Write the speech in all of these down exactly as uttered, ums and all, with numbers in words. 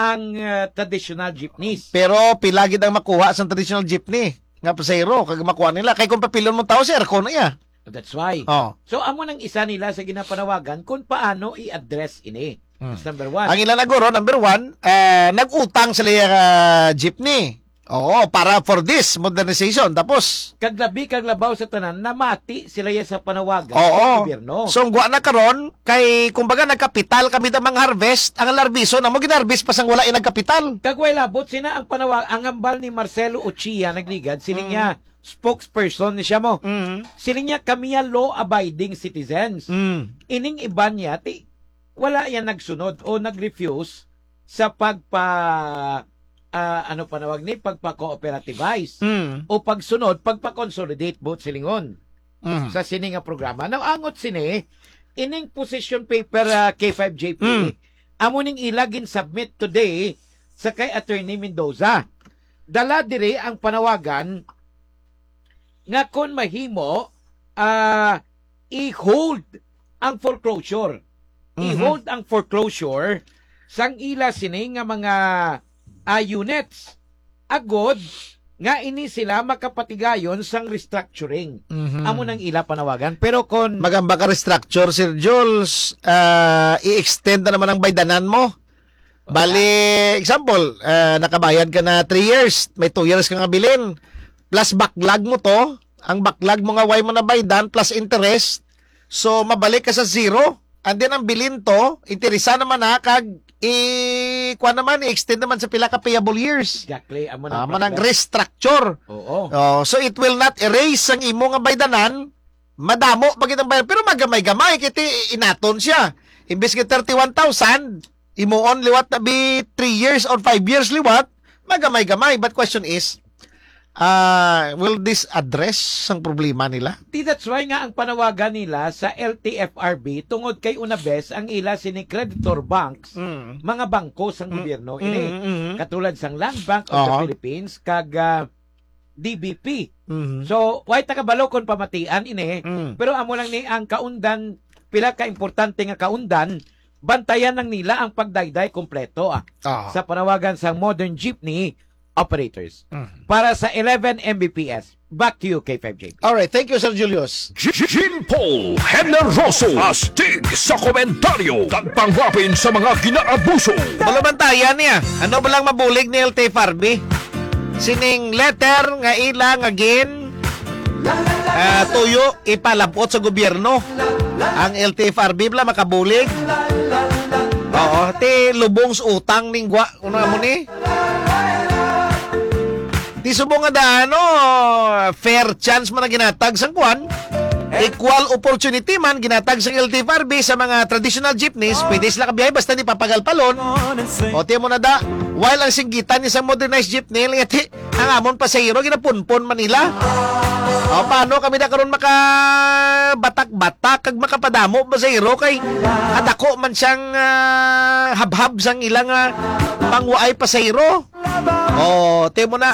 ang uh, traditional jeepneys. Pero pilagi ang makuha sa traditional jeepney. Nga pasayro, kag makuha nila. Kay kung papilon mo tao, sir, ko na iya. That's why. Oh. So, amo nang isa nila sa ginapanawagan kung paano i-address ini. Hmm. That's number one. Ang ilan naguro, number one, eh, nag-utang sila yung uh, jeepney. Oo, para for this modernization. Tapos, Kaglabi, kaglabaw sa tanan, namati sila yan sa panawagan oo. sa gobyerno. So, ang guwa na karon kay, kumbaga, nagkapital kami ng mga harvest, ang larbiso na mo ginarvest pa sang wala yung nagkapital. Kagway labot, sina ang panawag, ang ambal ni Marcelo Ochia, nagligad, siling niya, spokesperson ni siya mo. Mm. Siling niya, kami yan law-abiding citizens. Mm. Ining iba niya, ti, wala yan nagsunod o nag-refuse sa pagpa, uh, ano panawag ni, pagpa-cooperativize. Mm. O pagsunod, pagpa-consolidate both silingon Mm. sa sini nga programa. Now, angot sini, ining position paper uh, K five J P, Mm. amo ning ilagin submit today sa kay Attorney Mendoza. Dala dire ang panawagan nga kon mahimo uh, i-hold ang foreclosure. Mhm. I-hold ang foreclosure sang ila sini nga mga uh, units. Agod nga ini sila makapatigayon sang restructuring. Mhm. Amo nang ila panawagan. Pero kon Magamba ka restructure, Sir Jules, uh, i-extend na naman ang baydanan mo. Bali, example, uh, nakabayad ka na three years, may two years ka nga bilin, plus backlog mo to, ang backlog mo nga way mo na baydan, plus interest, so mabalik ka sa zero, and then ang bilin to, interesa naman na, kag i kuha naman, i-extend naman sa pila ka payable years. exactly amo Ah, nang manang restructure. Oo. Oh, so it will not erase ang imo nga baydanan. Madamo pag itang bayad, pero magamay-gamay kiti inaton siya. Imbes ka thirty-one thousand, imo on liwat na be three years or five years liwat, magamay-gamay. But question is, uh, will this address ang problema nila? Di that's why nga ang panawagan nila sa L T F R B tungod kay una bes ang ila sini creditor banks, Mm. mga bangko sang gobyerno ini. Mm, mm, Katulad sang Land Bank of the Oo. Philippines kag uh, D B P. mm, So, why takabalo kon pamatian ini. mm. Pero amo lang ni ang kaundan, pila ka importante nga kaundan, bantayan ng nila ang pagdayday kompleto ah, Ah. sa panawagan sa modern jeepney operators. Mm. Para sa eleven M B P S. Back to you, K five J P. Alright, thank you, Sir Julius. Jean Paul Generoso astig sa komentaryo tagpanggapin sa mga ginaabuso. Balabantayan niya. Ano ba lang mabulig ni L T F R B? Sining letter nga ilang again uh, tuyo ipalabot sa gobyerno. Ang L T F R B bala makabulig. Oo, ti lubong sa utang ning gwa. Ano mo ni? Di subong nga da, ano, fair chance man na ginatag sang kwan. Equal opportunity man ginatag sa L T F R B sa mga traditional jeepneys. Pwede sila kabiyahe basta di papagalpalon. O tiyan mo na da, while ang singgitan ni isang modernized jeepney, ngati, ang amon pasahero, ginapunpon Manila. O paano kami na karon maka batak-batak kag makapadamo pasahero kay adako man siyang uh, habhab sang ilang uh, pangwaay pasahero. O tiyan mo na.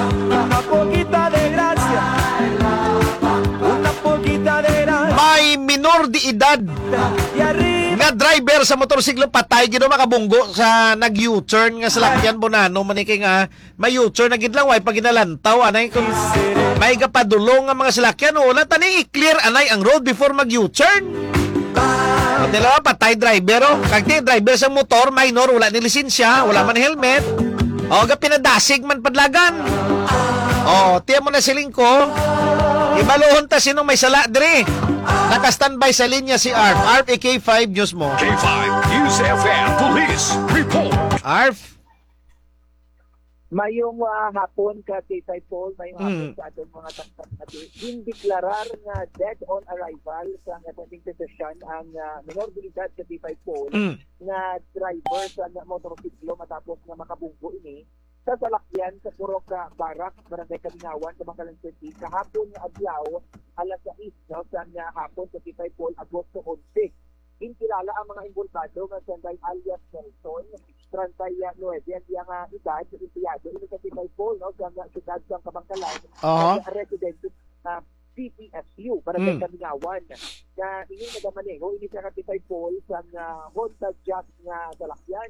May minor di edad nga driver sa motorsiklo patay gid makabunggo sa nag-U-turn nga salakyan Bonano maniki nga may U-turn na gid lang way pag ginalantaw anay kung may kapadulong nga mga salakyan wala tani i-clear anay ang road before mag-U-turn. At dalawa patay driver oh. Kag ti driver sa motor minor wala ni lisensya, wala man helmet. O ga pinadasig man padlagan. O tiyan mo na siling ko. Ibaluhon ta sino may sala dire. Naka-standby sa linya si Arf. Arf, A K five News mo. K five News F M Police Report. Arf. Mayong uh, hapon ka Titay Paul, mayong hapon Mm. sa atong mga tangkap natin. Indeklarar nga dead on arrival sa ating session ang uh, minor de edad sa Titay Paul Mm. nga driver sa nga motorsiklo matapos nga makabunggo ini sa salakyan sa Purok uh, Barak, Barangay Kalingawan, sa Bangkalan City, kahapon nga adlaw, alas sais no, sa nga hapon sa Titay Paul, Agosto eleven. Inkilala ang mga involvado nga Sanday alias Nelson, thirty-nine, ang iyang uh, edad, empleyado, ini sa Titay Paul, no, sa nga siyudad sa Kabangkalan, Oo. uh, resident sa P P S U, Barangay Mm. Kalingawan. Na ini nagamaneho, ini sa Titay Paul sa nga Honda Jazz nga salakyan.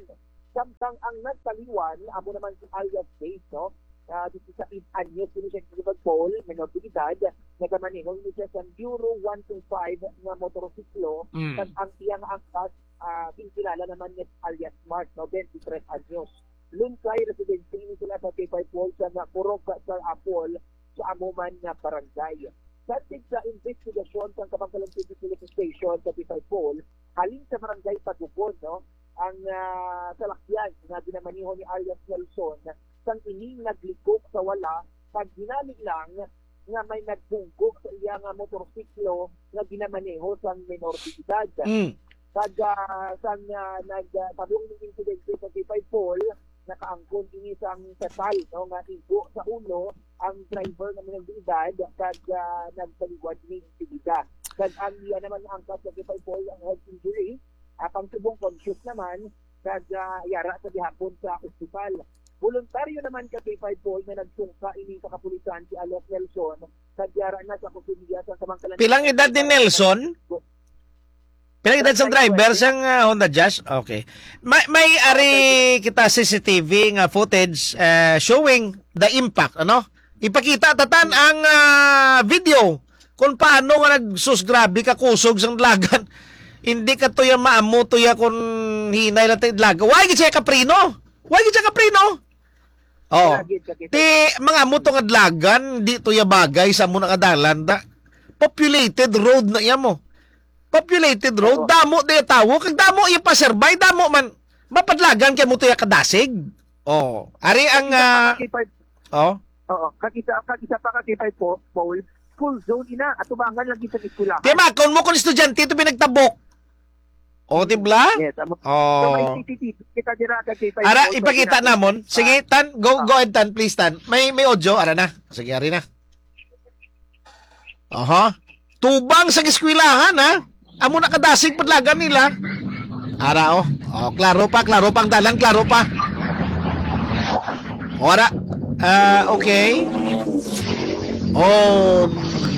Samtang ang nagtaliwan, amo naman si alias Base, no? Uh, dito sa Anyos, kini siya Silver Pole, menor de edad, nagamaneho ini siya sa Euro one twenty-five nga motorsiklo, Mm. at ang iyang angkas, uh, kinkilala naman ni alias Mark, no? twenty-three anyos. Lunsay residency ini sila sa K five Pole sa nga Purok sa Apol sa amuman nga barangay. Satig sa investigasyon sa Kabangkalan City Police Station sa K five Pole, halin sa barangay Pagupon, no? Ang uh, salakyan nga ginamaniho ni alias Nelson sang ining naglikok sa wala pag ginali lang nga may nagbunggog sa iya nga motorsiklo nga ginamaneho sang menor de edad. Mm. Pag uh, sang uh, nag uh, tabong ng insidente sa K five Pole, nakaangkon ini sang total, no, nga igo sa ulo ang driver nga menor de edad kag uh, nagpaliwad ni insidente. Kag ang iya naman ang angkat sa K five Pole ang head injury, at ang tubong conscious naman kag uh, yara sa gihapon sa ospital. Voluntaryo naman ka K five Pole na nagsungka ini sa kapulisan si alias Nelson kag yara na sa kusiya sa Samangkalan. Pilang edad ni Nelson? Pilang edad sa driver sang uh, Honda Jazz? Okay. May, may ari kita C C T V nga footage uh, showing the impact, ano? Ipakita tatan ang uh, video kung paano nga nagsus grabe ka kusog sang lagan. Hindi ka tuya maamo tuya kung hinay lang tayo laga. Why gid siya kaprino? Why gid siya kaprino? Oh. Ti mga amo tong adlagan, di tuya bagay sa muna kadalan da. Populated road na iya mo. Populated road, damo de tawo, kag damo iya paserbay, damo man mapadlagan kay mo tuya kadasig. Oh, ari ang uh, K five, oh. oo, kakisa kakisa pa ka K five po, Paul, full zone ina at tubangan lagi sa eskwela. Di ma kon mo kon estudyante to pinagtabok. Oh, tibla? Yes, amo. So Oh. may C C T V kita dira ka K five. Ara Paul, ipakita pag namon. Sige, tan, go go ahead tan, please tan. May may audio ara na. Sige, ari na. Aha. Tubang sa eskwelahan ha. Amo na kadasig padlagan nila. Ara oh. Oh, klaro pa, klaro pang dalan, klaro pa. Ora. Ah, okay. Oh.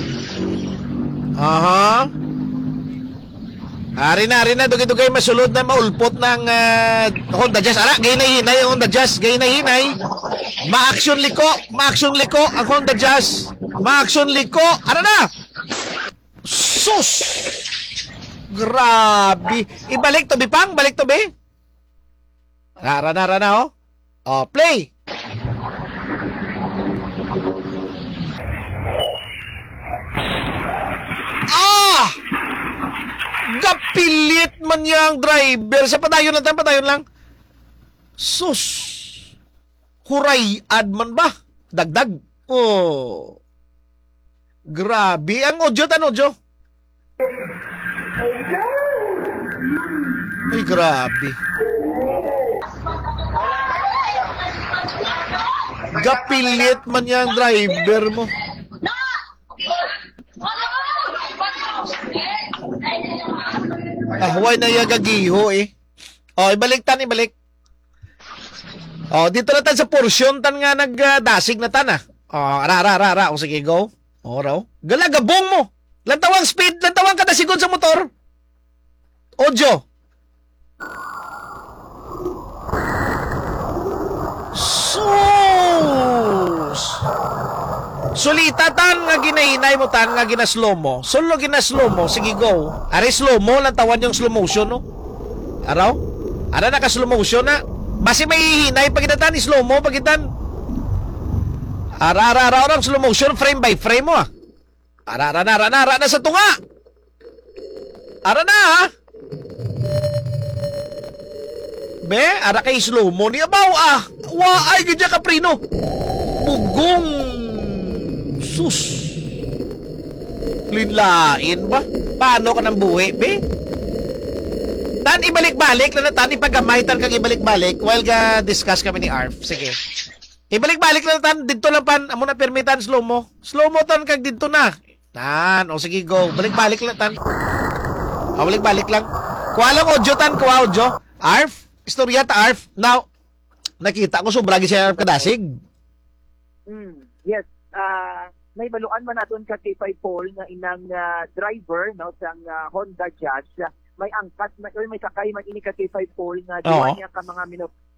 Aha. Ari na, ari na, dugay-dugay masulod na maulpot ng uh, Honda Jazz. Ara, gay na hinay ang Honda Jazz, gay na hinay. Ma-action liko, ma-action liko ang Honda Jazz. Ma-action liko, ara na! Sus! Grabe. Ibalik to, Bipang, balik to, be. Ara na, ara na, oh. Oh, play. Ah! Gapilit man yang driver. Sa padayon lang, padayon lang. Sus. Huray man ba? Dagdag. Oh. Grabe. Ang audio, tan audio. Ay, grabe. Gapilit man yang driver mo. Ah, huwag na yagagiho eh. Oh, ibalik tan, ibalik. Oh, dito na tan sa portion tan nga nagdasig na tan ah. Oh, ara, ara, ara, ara. O sige, go. O, raw. Galagabong mo. Lantawang speed, lantawang kadasigon sa motor. Audio. Sus! Sulitatan nga ginahinay mo tan nga ginaslow mo. Solo ginaslow mo, sige go. Are slow mo lang tawan yung slow motion no. Araw? Ara na ka slow motion na. Basi may hihinay pagitan slow mo pagitan. Ara ara ara ara slow motion frame by frame mo ah. Ara ara na ara na ara na sa tunga. Ara na ha. Be, ara kay slow mo ni abaw ah. Wa ay gidya kaprino. Bugong sus. Linlain ba? Paano ka nang buhi, be? Tan, ibalik-balik lang na tan, ipagamay tan kang ibalik-balik while ka discuss kami ni Arf. Sige. Ibalik-balik lang na tan, dito lang pan, amo na permitan, slow mo. Slow mo tan kag dito na. Tan, o sige, go. Balik-balik lang tan. O, balik-balik lang. Kuha lang audio tan, kuha audio. Arf, istorya ta Arf. Now, nakita ko sobrang siya Arf kadasig. Mm, yes. Ah, may baluan man naton ka K five Paul nga inang uh, driver no sang uh, Honda Jazz. May angkat may, may sakay man ini ka K five Paul nga Oo. diwa niya ka mga minor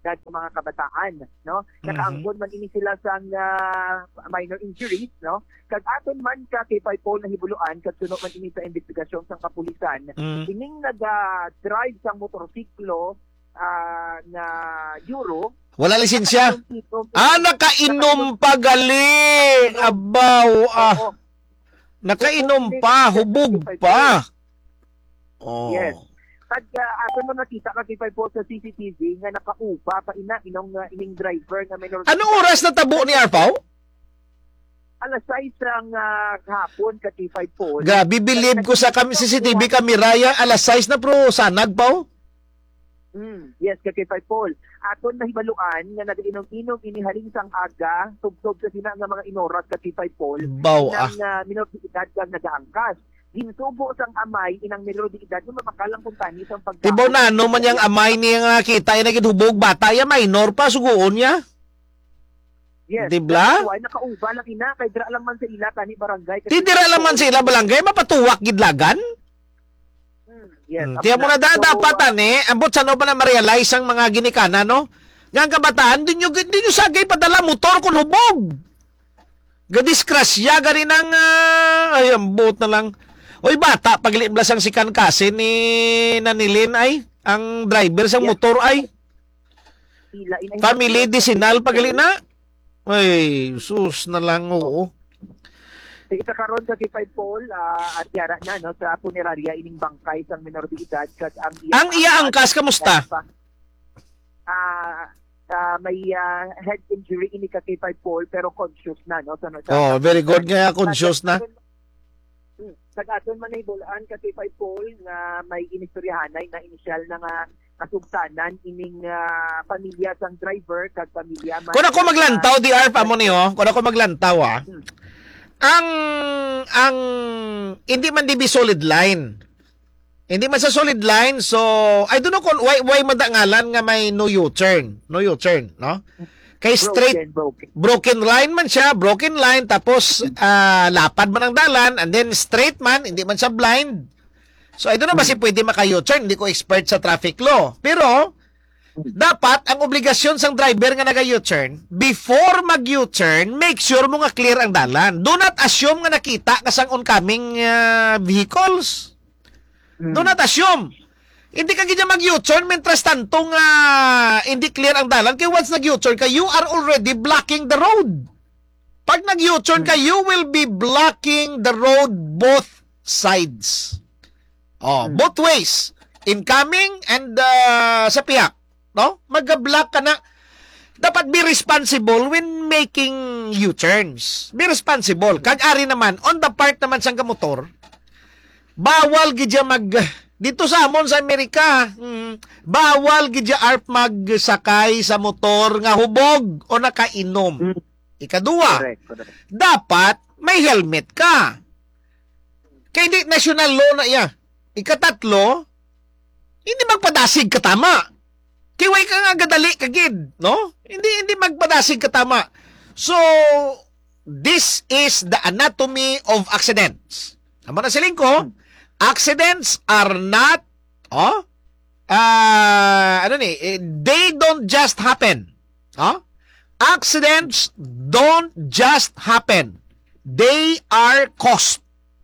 edad sa mga kabataan, no? Nakaangkon man ini sila sa uh, minor injuries, no? Kag aton man ka kay Paul na hibuluan kag sunod man ini sa investigasyon sa kapulisan, Mm. ining nag-drive sa motorsiklo uh, na Euro. Wala lisensya. Ah, nakainom pa gali. Abaw, ah. Oo. Nakainom pa, hubog pa. Oh. Yes. Kag uh, ato man nakita ka kay Paul sa C C T V nga nakaupa pa ina inong uh, ining driver nga minor. Anong oras na tabo ni Arpaw? Alas sais ang uh, hapon ka kay Paul. Grabe, bilib ko sa kami C C T V kameraya, alas sais na pro sanag pa. Mm, yes, kay Paul. Aton nahibaluan nga nag-inom-inom inihaling sang aga, tugtog sa sina nga mga inoras kay Paul. Baw, ah. Nang uh, minor de edad kag nagaangkas. Ginsubo sang amay inang minor de edad nga mapakalang kung tani sang pagka. Tibaw na, ano man yung amay niya nga kita, yung naging bata, yung minor pa, suguon niya. Yes. Dibla? Why nakauba lang ina kay dira lang man sa ila tani barangay. Tidira lang man sila balangay, mapatuwak gidlagan. Mm, yes. Hmm. Tiyan mo na da, dapat ani, ambot sa no pa na ma-realize ang mga ginikana, no? Nga ang kabataan, di nyo, di nyo sagay padala motor kung hubog. Gadiskrasya, gani ng, uh, ay, ambot na lang. Oy, bata, pagliblas ang sikan kasi ni Nanilin ay, ang driver sa motor ay, Ila, ina- family disinal pagali na. Ay, sus na lang, oo. Ita karon sa kay Paul uh, at yara na no sa punerarya ining bangkay sang minor de edad kag ang iya Ang iya angkas, kamusta? Ah ah, may uh, head injury ini ka kay Paul pero conscious na no sa no sa Oh, very good nga, conscious na. Sa aton man ibulaan ka kay Paul nga may inistoryahanay na inisyal na nga kasugtanan ining uh, pamilya sang driver kag pamilya man. Kung ako maglantaw, di arpa mo niyo, kung ako maglantaw, ah, ang, ang, hindi man di be solid line. Hindi man sa solid line, so, I don't know kung, why, why madangalan nga may no U-turn. No U-turn, no? Kay straight, broken, broken. broken line man siya, broken line, tapos, ah, lapad man ang dalan, and then straight man, hindi man siya blind. So, I don't know ba si pwede maka-U-turn, hindi ko expert sa traffic law. Pero, dapat, ang obligasyon sang driver nga naga-U-turn, before mag-U-turn, make sure mo nga clear ang dalan. Do not assume nga nakita ka sang oncoming uh, vehicles. Do not assume. Hindi ka ganyan mag-U-turn, mentras tantong uh, hindi clear ang dalan. Kaya once nag-U-turn ka, you are already blocking the road. Pag nag-U-turn ka, you will be blocking the road both sides. Oh, both ways. Incoming and uh, sa piyak. No? Mag-block ka na. Dapat be responsible when making U-turns. Be responsible. Kag-ari naman, on the part naman sang kamotor, bawal gidya mag... Dito sa amon sa Amerika, hmm, bawal gidya arp magsakay sa motor nga hubog o nakainom. Ikadua, Correct, correct. dapat may helmet ka. Kaya di national law na iya. Ikatatlo, hindi magpadasig ka tama. Kiway ka nga gadali kagid, no? Hindi hindi magpadasig ka tama. So, this is the anatomy of accidents. Naman na siling ko, accidents are not, oh, uh, ano ni, eh, they don't just happen. Oh? Accidents don't just happen. They are caused.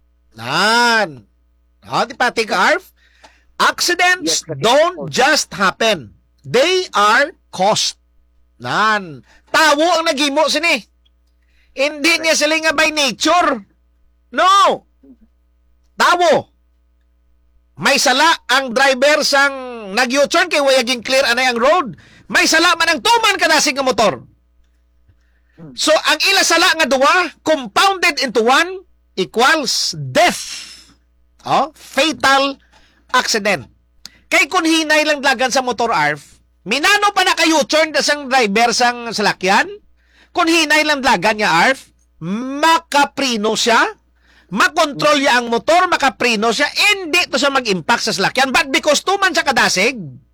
Nan. Oh, di pati ka, Arf? Accidents Yes, kasi- don't just happen. They are caused. Nan. Tawo ang nagimo sini. Hindi niya sila nga by nature. No. Tawo. May sala ang driver sang nag-U-turn kay wayaging clear anay ang road. May sala man ang tuman kadasig nga motor. So, ang ila sala nga duwa, compounded into one, equals death. Oh, fatal accident. Kay kung hinay lang dagan sa motor arf, minano pa na kayo turn na sang driver sang salakyan? Kung hinay lang dagan niya arf, makaprino siya, makontrol niya ang motor, makaprino siya, hindi to siya mag-impact sa salakyan. But because tuman sa kadasig,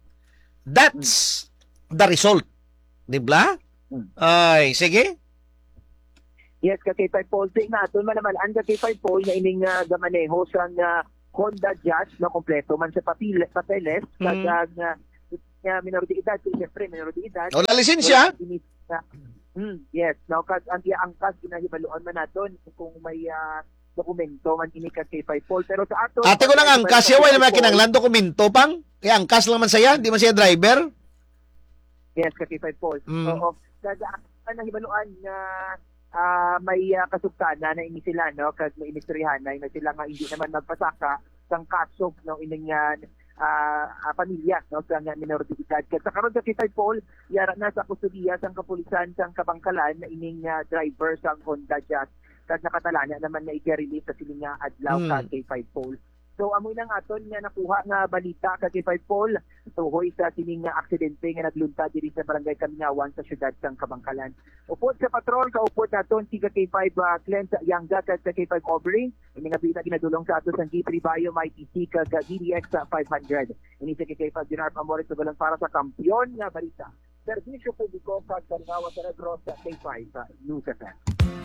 that's the result. Dibla? Ay, sige. Yes, ka kay Paul say nga aton man naman ang kay Paul nga ining uh, gamaneho sang uh, Honda Jazz na kompleto man sa papel papeles Mm. kag uh, uh, minor de edad, so siyempre minor de edad. O na lisensya? Hmm, yes. Now, kas ang iangkas ginahibaluan man naton kung may uh, dokumento man ini ka kay Paul. Pero sa ato Ate ko nang angkas siya, wala naman kinanglan dokumento pang. Kaya angkas lang man saya, di man siya driver. Yes, ka kay Paul. Mm. Oo. Kada ang nahibaluan nga uh, may uh, kasugtana na ini sila no kag may inistoryahan na na sila nga hindi naman magpasaka sang kaso no ining uh, uh, pamilya no sa nga minor de edad. Kaya sa karon sa kay Paul, yara na sa kustudiya sang kapulisan sang Kabangkalan na ining uh, driver sang Honda Jazz kag nakatalanya naman na i-release sa siling nga adlaw Mm. ka kay Paul. So amoy nang aton nga nakuha nga balita ka kay Paul tuhoy sa sining nga aksidente nga nagluntad diri sa barangay Kamingawan sa syudad sang Kabangkalan. Upod sa patrol kaupod naton si ka kay uh, Clint Yangga kag sa kay Aubrey ini nga bisa ginadulong sa ato sang G three Bio My T C kag D D X five hundred. Ini sa kay kay Dinar Amores sa para sa kampiyon nga balita. Serbisyo publiko kag Kalingawan sa Negros sa K five uh, News F M.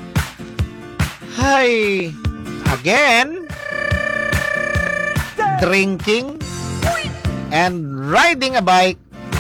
Hi! Again, drinking and riding a bike,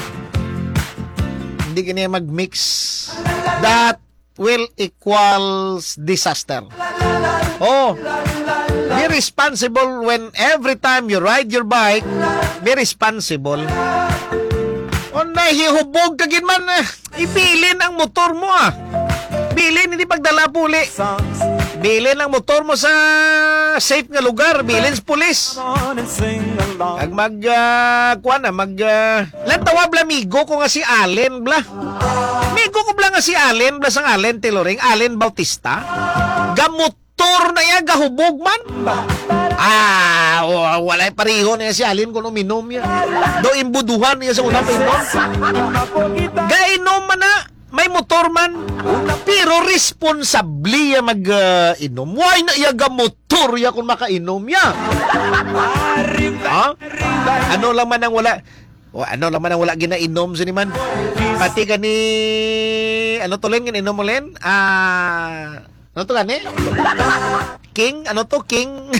hindi ka niya mag-mix. That will equals disaster. Oh, be responsible when every time you ride your bike, be responsible. O nahihubog ka gin man, eh. Ibilin ang motor mo ah. Bilin, hindi pagdala puli. Bilin ang motor mo sa safe nga lugar. Bilin sa pulis. Ag mag, uh, kuha na, mag, uh, lang tawab la migo ko nga si Allen, bla. Migo ko bla nga si Allen, bla sang Allen Tiloring, Allen Bautista. Gamotor na yan, gahubog man. Ah, oh, wala pariho na yan si Allen kung uminom yan. Do imbuduhan niya sa unang pinom. Gainom man na. May motor man, pero responsably ya mag-inom. Uh, Why na iyaga motor ya kung makainom ya? Ha? Ano lang man ang wala, o ano lang man ang wala ginainom sa man. Pati ka ni, ano to len, ginainom mo len? Ah, ano to gani? King? Ano to? King?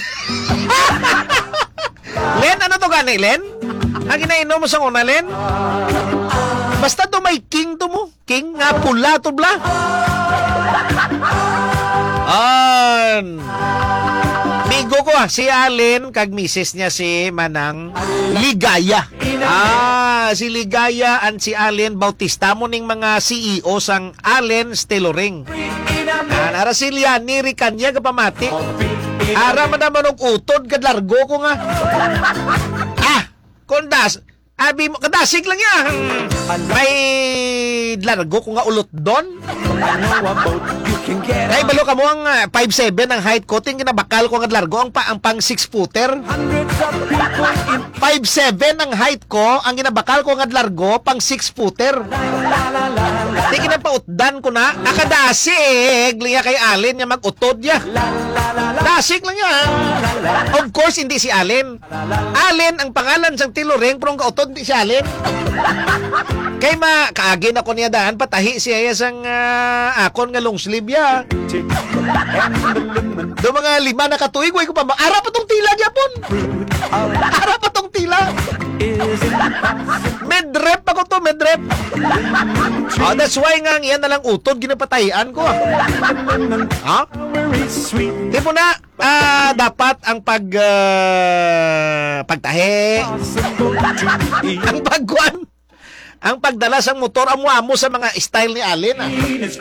Len, ano to gani, Len? Ang ginainom mo sa una, Len? Basta to may king to mo. King nga pula to bla. An. Migo ko ah, si Allen kag misis niya si Manang Ligaya. Ah, si Ligaya and si Allen Bautista mo ning mga C E O sang Allen Steloring. An ara si Liani Ricanya kapamati. Ara man naman og utod kad largo ko nga. Ah, kondas abi mo kadasig lang yan. May largo ko nga ulot doon. Ay balo ka mo ang uh, five seven ang height ko. Ting kinabakal ko nga largo ang, pa, ang pang six footer. five seven ang height ko. Ang ginabakal ko nga largo pang six footer. Ting kinapautdan ko na. Akadasig liya kay Allen niya mag-utod niya. Dasig lang yan. Of course hindi si Allen. Allen ang pangalan sang Tiloring pero ang kautod hindi si Allen. Kay ma kaagin ako niya daan patahi siya sang uh, akon nga long sleeve ya. Do mga lima na katuig way ko pa ara pa tong tila gyapon. Ara pa tong tila. Medrep ako to, medrep. Oh, that's why nga yan na lang utod ginapatahian ko. Ha? Di po na ah, dapat ang pag uh, pagtahi ang pagkuan ang pagdala sang motor amo-amo sa mga style ni Allen. Ah.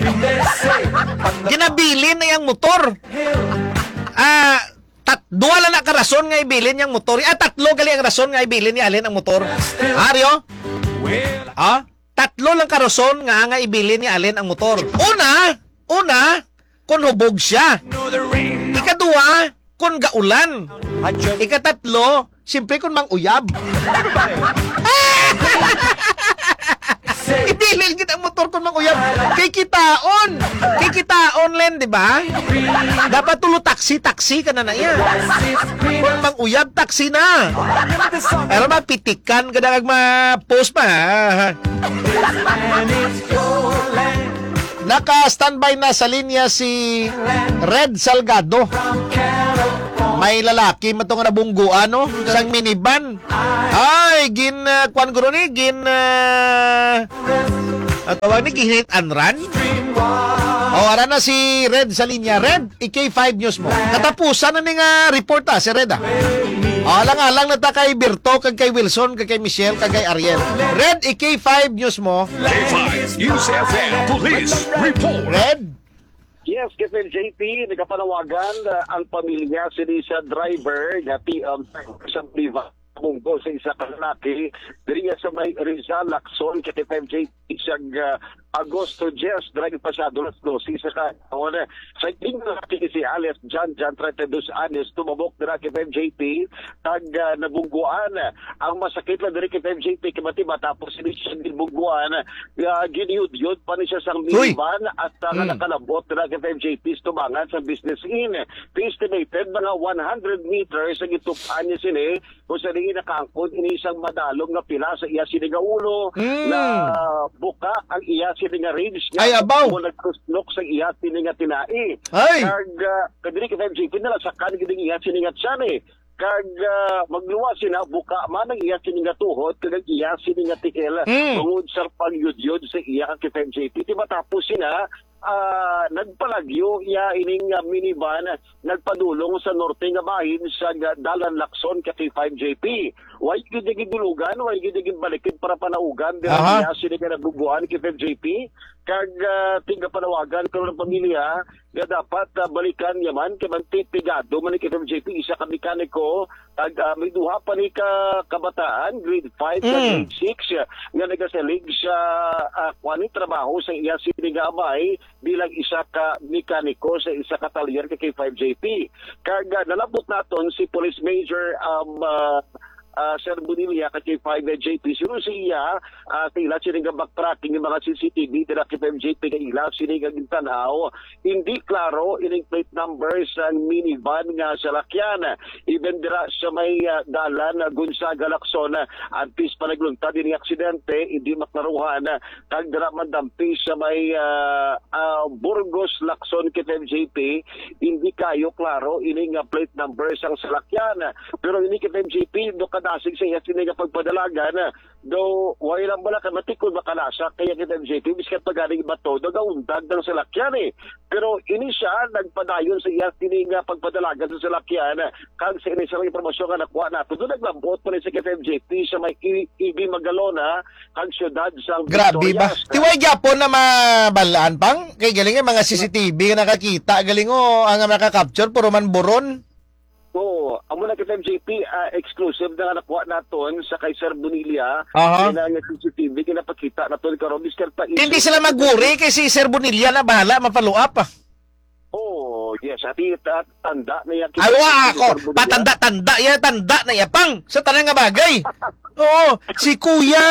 Ginabili na yung motor. Ah, tat duwa lang na karason nga ibilin yung motor. Ah, tatlo gali ang rason nga ibilin ni Allen ang motor. Aryo? Ah, tatlo lang karason nga nga ibilin ni Allen ang motor. Una, una, kung hubog siya. Ikaduwa, kung gaulan. Ikatatlo, siyempre kung mang-uyab. Ibilin kita ang motor kung mang-uyab. Kay kitaon. Kay kitaon, Len, di ba? Dapat tulo taxi-taxi ka na na yan. Kung mang-uyab, taxi na. Pero mapitikan ka na mag-post pa. Ha? Naka-standby na sa linya si Red Salgado. May lalaki man itong nabunggo, ano? Sang minivan. Ay, gin, uh, kwan ko ni, gin, uh, ang tawag ni, gin hit and run. O, ara na si Red sa linya. Red, i K five News mo. Katapusan na ni nga report ah, si Red ah. O, alang-alang na ta kay Berto, kag kay Wilson, kag kay Michelle, kag kay Ariel. Red, i K five News mo. K five News F M Police Report. Red, Yes, Kevin J P, nagapanawagan uh, ang pamilya sini sa driver na P M sa Priva Munggo sa isa ka lalaki diri sa may Rizal Lacson kay Kevin J P sa uh, Agosto Jess drag pasado las dosis sa ka ona sa king lalaki si alias John John thirty-two anos tumabok dira kay Kevin J P tag uh, nabungguan ang masakit lang diri kay Kevin J P kay matapos sini siya gibungguan uh, giniud-yud pa ni siya sang minivan at uh, Hmm. nakalabot dira kay Kevin J P tubangan sa business in estimated mga one hundred meters ang itupan niya sini kung sa rin nakaangkod ini isang madalong nga pila sa iya sini nga ulo Mm. na buka ang iya sini nga ribs Ay, abaw. kung nagkuslok sa iya sini nga tinai Ay. kag uh, kadiri kay Kevin J P na sa kan gid iya sini nga tiyan eh kag uh, magluwa sina buka man ang iya sini nga tuhod kag ang iya sini nga tiil Mm. tungod sa pagyud-yud sa iya kay Kevin J P ti matapos sina ah nagpalagyo iya ining uh, minivan nagpadulong sa norte nga bahin sa uh, Dalan Lacson kay five J P. Way gid gidulugan, way gid balikin para panaugan dira Aha. niya sila nga nabubuan kay five J P. Kag uh, tiga panawagan karon ng pamilya nga dapat uh, balikan yaman kay magtipigado man ni kay five J P isa ka mekaniko kag uh, may duha pa ni ka kabataan grade five Mm. kag grade six uh, nga nagasalig sa uh, kwani trabaho sa iya sini nga amay bilang isa ka mekaniko sa isa ka talyer kay five J P. Kag uh, nalabot naton si Police Major um, uh, uh, Sir Bonilla kay five J P. Sino siya uh, tila sini nga backtracking ng mga C C T V tila kay five J P kay ila sini nga gintanaw. Hindi klaro ining plate numbers ang minivan nga salakyan. Even dira sa may uh, dalan uh, Gonzaga Lacson antis pa nagluntad ini aksidente hindi maklaruhan kag dira mandampi sa may uh, uh, Burgos Lacson kay five J P hindi kayo klaro ining uh, plate numbers ang salakyan. Pero ini kay five J P do kadasig sa iya sini nga pagpadalagan do way lang bala ka matikod makalasa kaya kay five J P biskat pagaling bato do gaundag ng salakyan eh. Pero ini siya nagpadayon sa iya sini nga pagpadalagan sa salakyan kag sa ini sa impormasyon nga nakuha nato do naglambot pa ni sa kay five J P sa may I B Magalona kag syudad sa grabe ba? Tiway gyapon na mabalaan pang kay galing nga mga C C T V nga nakakita galing o ang makaka-capture puro man buron. Oo, amo na kay five J P uh, exclusive na nga nakuha naton sa kay Sir Bonilla Aha. na nga C C T V kinapakita naton karon biskat pa Hindi sila maguri kay si Sir Bonilla na bahala mafollow up ah. Oh, yes, ati ta- tanda na yan. Awa ako, patanda-tanda ya, tanda na yapang sa tanang nga bagay. Oo, si Kuya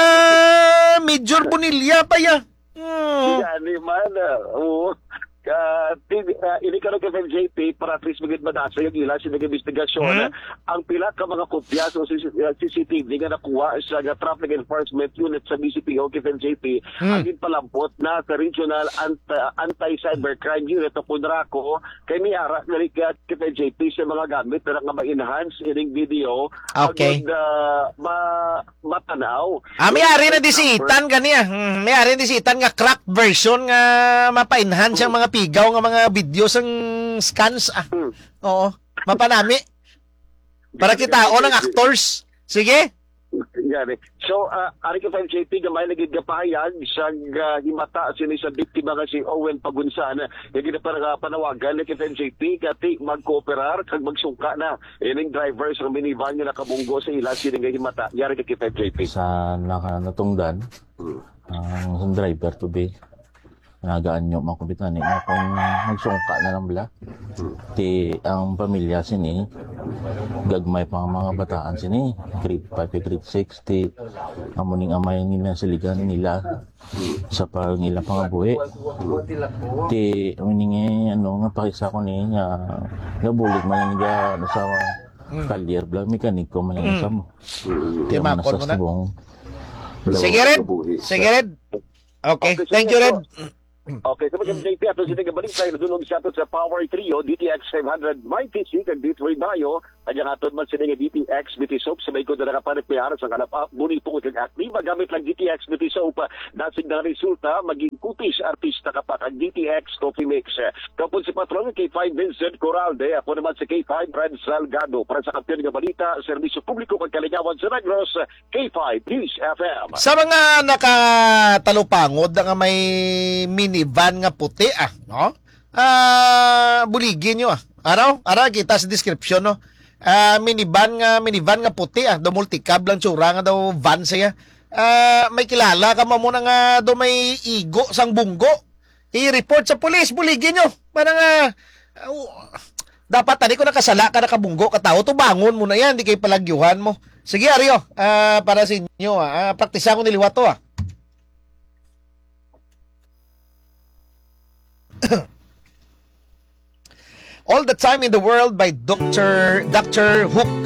Major Bonilla pa ya. Hmm. Yan, ni man. Oo. Uh, uh, ini ka kay five J P para at least magiging madasa yung ilan sa nag-investigasyon. Hmm? Ang pila ka mga kopya sa C C T V nga nakuha sa uh, Traffic Enforcement Unit sa B C P O kay five J P Hmm. ang palampot na sa Regional Ant- Anti-Cybercrime Unit o Punraco kay niara na kay five J P sa mga gamit na nga ma-enhance ining video Okay. agad uh, ma matanaw. Ah, may ari na di si Itan ganiya. Hmm, may ari di si Itan nga crack version nga mapa-enhance ang mga pigaw nga mga videos ang scans ah. Hmm. Oo, mapanami. Para kita o ng actors. Sige. Yan eh. So, uh, ari ka five J P gamay naging gapahayag sa uh, himata sini sa biktima nga si Owen Pagunsan. Yung para panawagan ni five J P kati magkooperar kag magsungka na. Ining driver sa minivan nga nakabunggo sa ila sini nga himata. Yari ka five J P. Sa nakanatungdan ang driver to be nagaan nyo makubitan ni nga kung magsungka na lang bala ti ang pamilya sini gagmay pa ang mga bataan sini grade five grade six ti amuning amay nila siligan nila sa pang ilang pangabuhi ti amining ano nga pakisa ko ni nga nabulig man nga sa kalyer bla mekaniko man nga sa mo Di man makon mo na. subong Sige Red. Sige Red. Okay, thank you Red. Okay, sa mga J P, ato sila kabalik tayo nadulog sa ato sa Power Trio, D T X five ninety-six, kag D three Bayo, kanya ato man sila nga D T X B T Soap, sa may ko na nakapanik piyara sa kanap, bonito ko kag active, magamit lang D T X B T Soap, dasig na resulta, maging kutis artista ka pa, kag D T X Coffee Mix. Kapon si Patron, K five Vincent Coralde, ako naman si K five Fred Salgado, para sa kampiyon nga balita, serbisyo publiko kag kalingawan sa Negros, K five News F M. Sa mga nakatalupangod nga may minivan nga puti ah, no? Ah, buligin nyo ah. Araw, araw kita sa description no. Ah, minivan nga minivan nga puti ah, do multicab lang tsura nga daw van saya. Ah, may kilala ka mo muna nga do may igo sang bunggo. I-report sa pulis, buligin nyo. Para nga uh, dapat tani ko nakasala ka nakabunggo ka tao, tubangon mo na yan, di kay palagyuhan mo. Sige Ario, ah, para sa inyo ah, praktisa ko niliwat to ah. All the Time in the World by Doctor Doctor Hook